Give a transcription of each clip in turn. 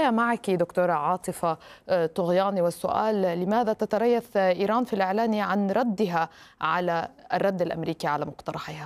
البداية معك دكتورة عاطفة طغياني، والسؤال: لماذا تتريث إيران في الإعلان عن ردها على الرد الأمريكي على مقترحها؟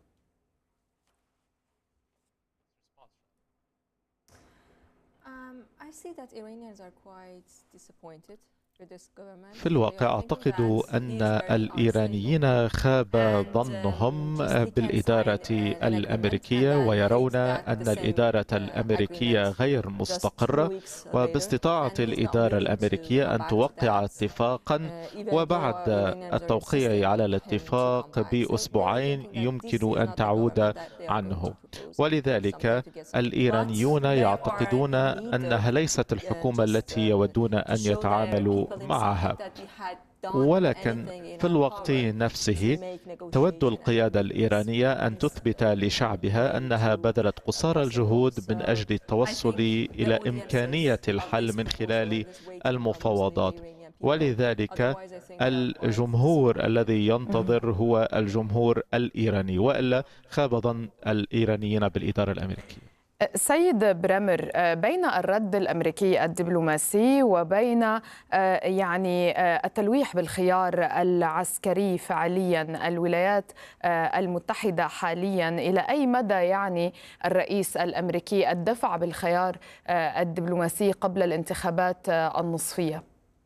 في الواقع أعتقد أن الإيرانيين خاب ظنهم بالإدارة الأمريكية، ويرون أن الإدارة الأمريكية غير مستقرة، وباستطاعة الإدارة الأمريكية أن توقع اتفاقا، وبعد التوقيع على الاتفاق بأسبوعين يمكن أن تعود عنه. ولذلك الإيرانيون يعتقدون أنها ليست الحكومة التي يودون أن يتعاملوا معها، ولكن في الوقت نفسه تود القيادة الإيرانية أن تثبت لشعبها أنها بذلت قصارى الجهود من أجل التوصل إلى إمكانية الحل من خلال المفاوضات. ولذلك الجمهور الذي ينتظر هو الجمهور الإيراني، وإلا خاب ظن الإيرانيين بالإدارة الأمريكية. سيد برامر، بين الرد الأمريكي الدبلوماسي وبين التلويح بالخيار العسكري فعليا الولايات المتحدة حاليا، إلى أي مدى الرئيس الأمريكي الدفع بالخيار الدبلوماسي قبل الانتخابات النصفية؟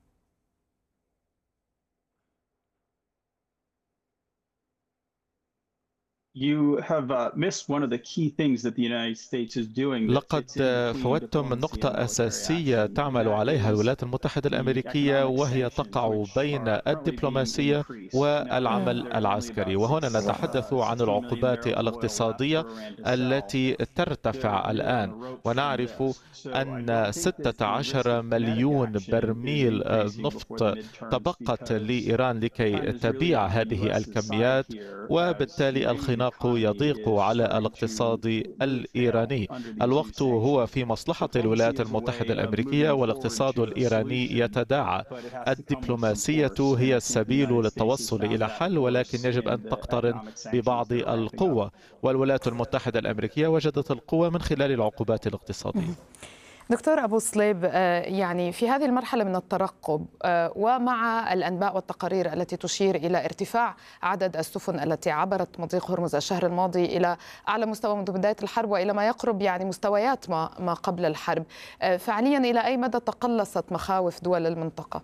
لقد فوتتم نقطة أساسية تعمل عليها الولايات المتحدة الأمريكية، وهي تقع بين الدبلوماسية والعمل العسكري. وهنا نتحدث عن العقوبات الاقتصادية التي ترتفع الآن، ونعرف أن 16 مليون برميل نفط تبقت لإيران لكي تبيع هذه الكميات، وبالتالي الخناق يضيق على الاقتصاد الإيراني. الوقت هو في مصلحة الولايات المتحدة الأمريكية، والاقتصاد الإيراني يتداعى. الدبلوماسية هي السبيل للتوصل إلى حل، ولكن يجب أن تقترن ببعض القوة، والولايات المتحدة الأمريكية وجدت القوة من خلال العقوبات الاقتصادية. دكتور أبو صليب، في هذه المرحلة من الترقب ومع الأنباء والتقارير التي تشير إلى ارتفاع عدد السفن التي عبرت مضيق هرمز الشهر الماضي إلى أعلى مستوى منذ بداية الحرب، وإلى ما يقرب مستويات ما قبل الحرب، فعليا إلى أي مدى تقلصت مخاوف دول المنطقة؟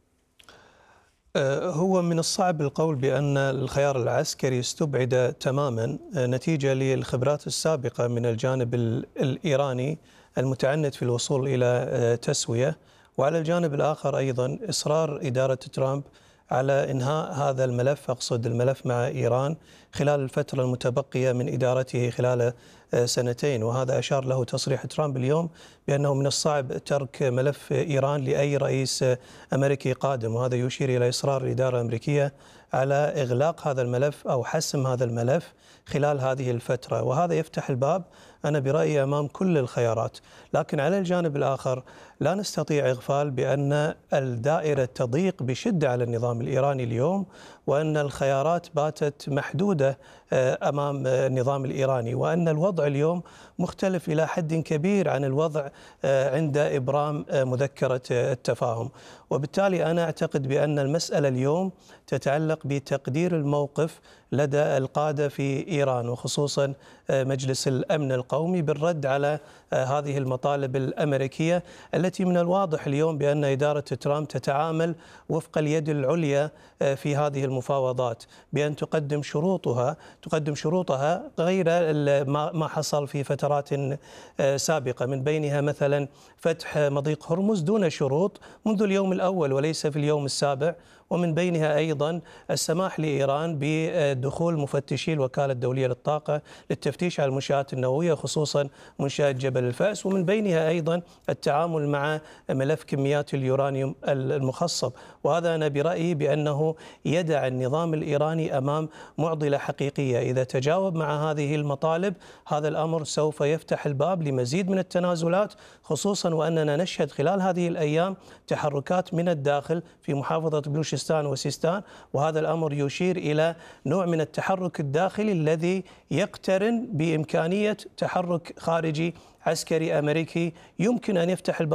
هو من الصعب القول بأن الخيار العسكري استبعد تماما نتيجة للخبرات السابقة من الجانب الإيراني المتعنت في الوصول إلى تسوية، وعلى الجانب الآخر أيضا إصرار إدارة ترامب على إنهاء هذا الملف، أقصد الملف مع إيران، خلال الفترة المتبقية من إدارته خلال سنتين. وهذا أشار له تصريح ترامب اليوم بأنه من الصعب ترك ملف إيران لأي رئيس أمريكي قادم، وهذا يشير إلى إصرار الإدارة الأمريكية على إغلاق هذا الملف أو حسم هذا الملف خلال هذه الفترة، وهذا يفتح الباب أنا برأيي أمام كل الخيارات. لكن على الجانب الآخر لا نستطيع إغفال بأن الدائرة تضيق بشدة على النظام الإيراني اليوم، وأن الخيارات باتت محدودة أمام النظام الإيراني، وأن الوضع اليوم مختلف إلى حد كبير عن الوضع عند إبرام مذكرة التفاهم. وبالتالي أنا أعتقد بأن المسألة اليوم تتعلق بتقدير الموقف لدى القادة في إيران، وخصوصا مجلس الأمن القومي، بالرد على هذه المطالب الأمريكية التي من الواضح اليوم بأن إدارة ترامب تتعامل وفق اليد العليا في هذه المفاوضات، بأن تقدم شروطها غير ما حصل في فترات سابقة، من بينها مثلا فتح مضيق هرمز دون شروط منذ اليوم الأول وليس في اليوم السابع، ومن بينها أيضا السماح لإيران بدخول مفتشي الوكالة الدولية للطاقة للتفتيش على المنشآت النووية، خصوصا منشأة جبل الفأس، ومن بينها أيضا التعامل مع ملف كميات اليورانيوم المخصب. وهذا أنا برأيي بأنه يدع النظام الإيراني أمام معضلة حقيقية. إذا تجاوب مع هذه المطالب هذا الأمر سوف يفتح الباب لمزيد من التنازلات، خصوصا وأننا نشهد خلال هذه الأيام تحركات من الداخل في محافظة بلوشستان وسيستان، وهذا الأمر يشير إلى نوع من التحرك الداخلي الذي يقترن بإمكانية تحرك خارجي عسكري أمريكي يمكن أن يفتح الباب